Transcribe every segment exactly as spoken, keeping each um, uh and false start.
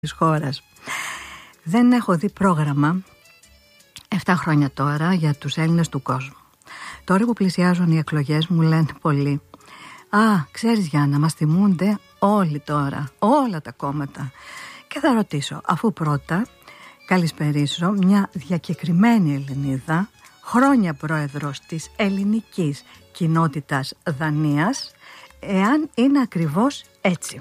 της χώρας. Δεν έχω δει πρόγραμμα επτά χρόνια τώρα για τους Έλληνες του κόσμου. Τώρα που πλησιάζουν οι εκλογές μου λένε πολλοί, α, ξέρεις Γιάννα, μας θυμούνται όλοι τώρα, όλα τα κόμματα. Και θα ρωτήσω, αφού πρώτα καλησπερίσω μια διακεκριμένη Ελληνίδα, χρόνια πρόεδρος της ελληνικής κοινότητας Δανίας, εάν είναι ακριβώς έτσι.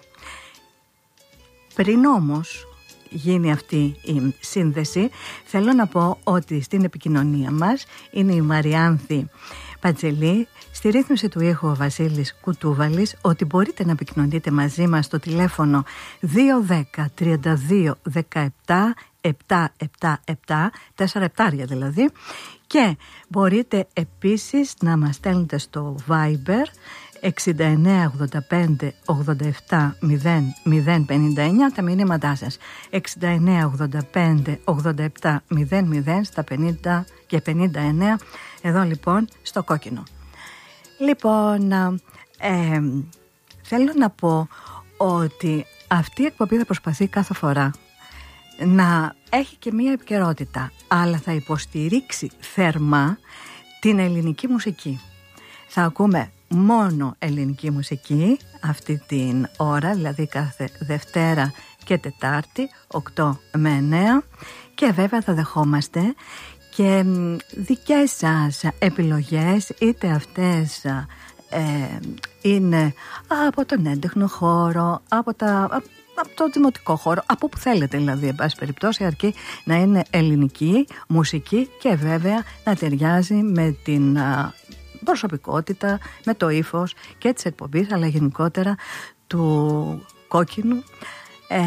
Πριν όμως γίνει αυτή η σύνδεση, θέλω να πω ότι στην επικοινωνία μας είναι η Μαριάνθη Πατζελή, στη ρύθμιση του ήχου ο Βασίλης Κουτούβαλης, ότι μπορείτε να επικοινωνείτε μαζί μας στο τηλέφωνο δύο ένα μηδέν τριάντα δύο δεκαεπτά επτακόσια εβδομήντα επτά, τέσσερα επτάρια δηλαδή, και μπορείτε επίσης να μας στέλνετε στο Viber εξήντα εννέα ογδόντα πέντε ογδόντα επτά μηδέν μηδέν πενήντα εννέα τα μηνύματά σας, εξήντα εννέα ογδόντα πέντε ογδόντα επτά μηδέν μηδέν στα πενήντα και πενήντα εννέα, εδώ λοιπόν στο κόκκινο. Λοιπόν, ε, θέλω να πω ότι αυτή η εκπομπή θα προσπαθεί κάθε φορά να έχει και μία επικαιρότητα, αλλά θα υποστηρίξει θερμά την ελληνική μουσική. Θα ακούμε μόνο ελληνική μουσική αυτή την ώρα, δηλαδή κάθε Δευτέρα και Τετάρτη οκτώ με εννέα, και βέβαια θα δεχόμαστε και δικές σας επιλογές, είτε αυτές ε, είναι από τον έντεχνο χώρο, από, τα, από το δημοτικό χώρο, από που θέλετε δηλαδή, εν πάση περιπτώσει, αρκεί να είναι ελληνική μουσική και βέβαια να ταιριάζει με την προσωπικότητα, με το ύφος και της εκπομπής, αλλά γενικότερα του κόκκινου. Ε,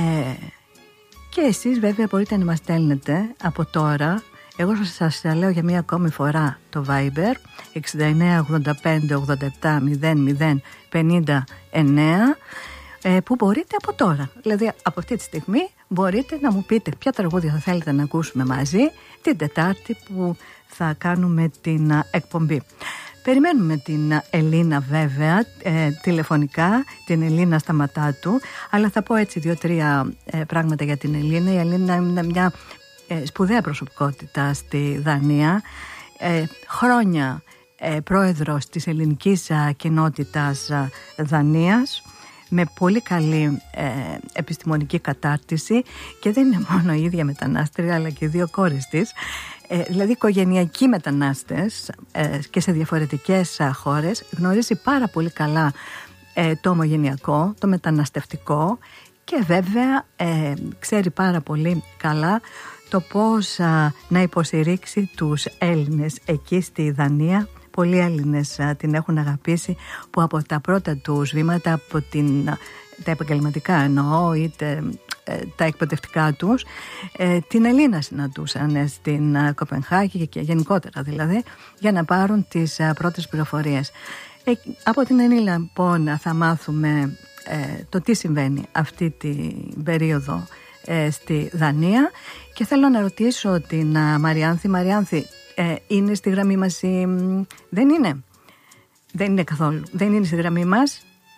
και εσείς βέβαια μπορείτε να μας στέλνετε από τώρα. Εγώ σας λέω για μία ακόμη φορά το Viber εξήντα εννέα ογδόντα πέντε ογδόντα επτά μηδέν μηδέν πενήντα εννέα, ε, που μπορείτε από τώρα, δηλαδή από αυτή τη στιγμή μπορείτε να μου πείτε ποια τραγούδια θα θέλετε να ακούσουμε μαζί την Τετάρτη που θα κάνουμε την εκπομπή. Περιμένουμε την Ελίνα βέβαια ε, τηλεφωνικά, την Ελίνα Σταματάτου, αλλά θα πω έτσι δύο-τρία ε, πράγματα για την Ελίνα. Η Ελίνα είναι μια ε, σπουδαία προσωπικότητα στη Δανία, ε, χρόνια ε, πρόεδρος της ελληνικής ε, κοινότητας ε, Δανίας, με πολύ καλή ε, επιστημονική κατάρτιση, και δεν είναι μόνο η ίδια μετανάστρια αλλά και οι δύο κόρες της, ε, δηλαδή οικογενειακοί μετανάστες ε, και σε διαφορετικές ε, χώρες. Γνωρίζει πάρα πολύ καλά ε, το ομογενειακό, το μεταναστευτικό, και βέβαια ε, ξέρει πάρα πολύ καλά το πώς ε, να υποστηρίξει τους Έλληνες εκεί στη Δανία. Πολλοί Έλληνες α, την έχουν αγαπήσει, που από τα πρώτα τους βήματα, από την, τα επαγγελματικά εννοώ, είτε ε, τα εκπαιδευτικά τους, ε, την Ελίνα συναντούσαν ε, στην ε, Κοπενχάγη και, και γενικότερα δηλαδή, για να πάρουν τις ε, πρώτες πληροφορίες. Ε, από την Ελίνα λοιπόν θα μάθουμε ε, το τι συμβαίνει αυτή την περίοδο ε, στη Δανία, και θέλω να ρωτήσω την α, Μαριάνθη. Μαριάνθη, Ε, είναι στη γραμμή μας η... Δεν είναι. Δεν είναι καθόλου. Δεν είναι στη γραμμή μας.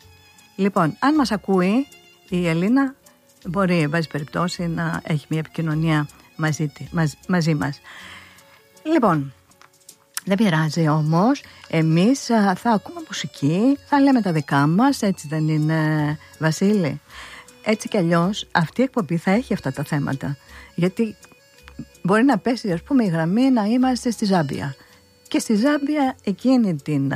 Λοιπόν, αν μας ακούει η Ελίνα, μπορεί εν πάση περιπτώσει να έχει μια επικοινωνία μαζί, μαζί, μαζί μας. Λοιπόν, δεν πειράζει όμως. Εμείς α, θα ακούμε μουσική, θα λέμε τα δικά μας. Έτσι δεν είναι, Βασίλη? Έτσι κι αλλιώς αυτή η εκπομπή θα έχει αυτά τα θέματα. Γιατί μπορεί να πέσει, ας πούμε, η γραμμή να είμαστε στη Ζάμπια, και στη Ζάμπια εκείνη την,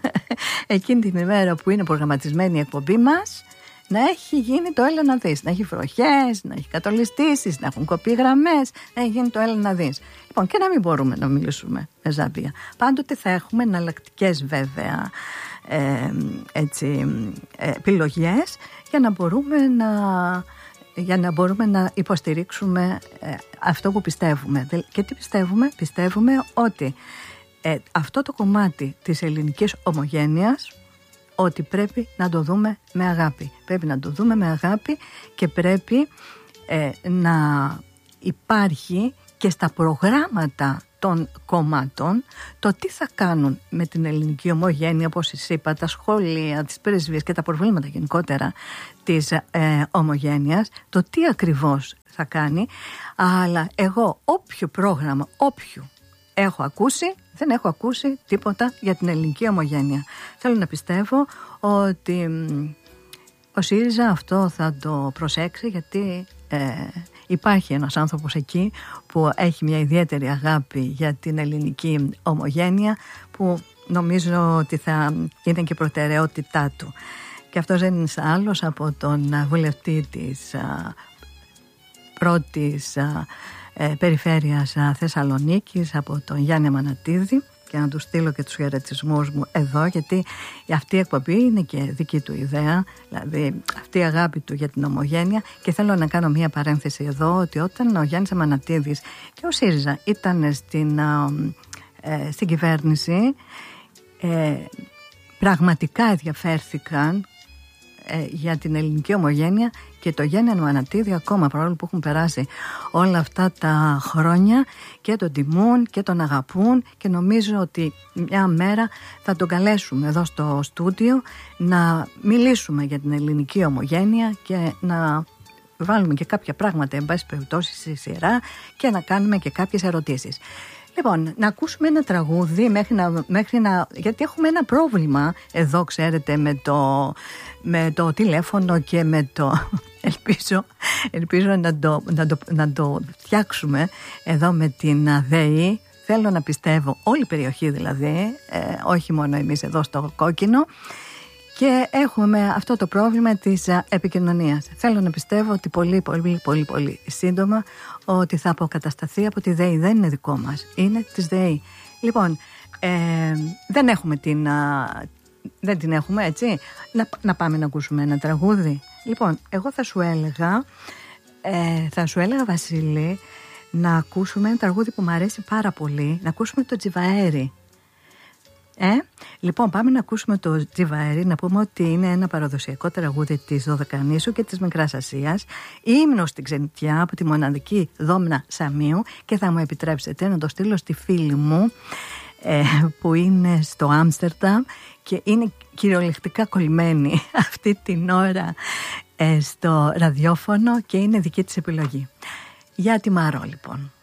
εκείνη την ημέρα που είναι προγραμματισμένη η εκπομπή μας να έχει γίνει το έλα να δεις, να έχει βροχές, να έχει κατολιστήσεις, να έχουν κοπεί γραμμές, να έχει γίνει το έλα να δεις. Λοιπόν, και να μην μπορούμε να μιλήσουμε με Ζάμπια. Πάντοτε θα έχουμε εναλλακτικές βέβαια ε, έτσι, ε, επιλογές για να μπορούμε να... για να μπορούμε να υποστηρίξουμε ε, αυτό που πιστεύουμε. Και τι πιστεύουμε? Πιστεύουμε ότι ε, αυτό το κομμάτι της ελληνικής ομογένειας, ότι πρέπει να το δούμε με αγάπη. Πρέπει να το δούμε με αγάπη και πρέπει ε, να υπάρχει και στα προγράμματα των κομμάτων, το τι θα κάνουν με την ελληνική ομογένεια, όπως σας είπα, τα σχόλια, τις πρεσβείες και τα προβλήματα γενικότερα της ε, ομογένειας, το τι ακριβώς θα κάνει. Αλλά εγώ όποιο πρόγραμμα, όποιο έχω ακούσει, δεν έχω ακούσει τίποτα για την ελληνική ομογένεια. Θέλω να πιστεύω ότι ο ΣΥΡΙΖΑ αυτό θα το προσέξει, γιατί ε, υπάρχει ένας άνθρωπος εκεί που έχει μια ιδιαίτερη αγάπη για την ελληνική ομογένεια, που νομίζω ότι θα είναι και προτεραιότητά του. Και αυτός δεν είναι άλλος από τον βουλευτή της α, πρώτης α, ε, περιφέρειας α, Θεσσαλονίκης, από τον Γιάννη Αμανατίδη, και να του στείλω και τους χαιρετισμούς μου εδώ, γιατί αυτή η εκπομπή είναι και δική του ιδέα, δηλαδή αυτή η αγάπη του για την ομογένεια. Και θέλω να κάνω μία παρένθεση εδώ, ότι όταν ο Γιάννης Αμανατίδης και ο ΣΥΡΙΖΑ ήταν στην, ε, στην κυβέρνηση, ε, πραγματικά ενδιαφέρθηκαν ε, για την ελληνική ομογένεια, και το Γιάννη Αμανατίδη, ακόμα παρόλο που έχουν περάσει όλα αυτά τα χρόνια, και τον τιμούν και τον αγαπούν, και νομίζω ότι μια μέρα θα τον καλέσουμε εδώ στο στούντιο να μιλήσουμε για την ελληνική ομογένεια και να βάλουμε και κάποια πράγματα, εν πάση περιπτώσει, στη σειρά, και να κάνουμε και κάποιες ερωτήσεις. Λοιπόν, να ακούσουμε ένα τραγούδι μέχρι να, μέχρι να, γιατί έχουμε ένα πρόβλημα εδώ, ξέρετε, με το, με το τηλέφωνο και με το... Ελπίζω, ελπίζω να, το, να, το, να το φτιάξουμε εδώ με την ΔΕΗ. Θέλω να πιστεύω, όλη η περιοχή δηλαδή, ε, όχι μόνο εμείς εδώ στο Κόκκινο. Και έχουμε αυτό το πρόβλημα της επικοινωνίας. Θέλω να πιστεύω ότι πολύ πολύ πολύ πολύ σύντομα ότι θα αποκατασταθεί από τη ΔΕΗ. Δεν είναι δικό μας, είναι της ΔΕΗ. Λοιπόν, ε, δεν έχουμε την... Δεν την έχουμε, έτσι. Να, να πάμε να ακούσουμε ένα τραγούδι. Λοιπόν, εγώ θα σου έλεγα, ε, θα σου έλεγα, Βασίλη, να ακούσουμε ένα τραγούδι που μου αρέσει πάρα πολύ. Να ακούσουμε το Τζιβαέρι. Ε? Λοιπόν, πάμε να ακούσουμε το Τζιβαέρι. Να πούμε ότι είναι ένα παραδοσιακό τραγούδι της Δωδεκανήσου και της Μικράς Ασίας, ύμνος στην ξενιτιά από τη μοναδική Δόμνα Σαμίου, και θα μου επιτρέψετε να το στείλω στη φίλη μου ε, που είναι στο Άμστερνταμ και είναι κυριολεκτικά κολλημένη αυτή την ώρα ε, στο ραδιόφωνο, και είναι δική της επιλογή. Για τη Μαρό, λοιπόν.